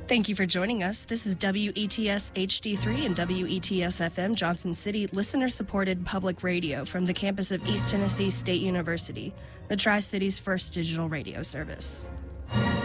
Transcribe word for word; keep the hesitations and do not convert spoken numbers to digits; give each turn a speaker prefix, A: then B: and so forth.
A: Thank you for joining us. This is W E T S H D three and W E T S F M Johnson City, listener-supported public radio from the campus of East Tennessee State University, the Tri-City's first digital radio service.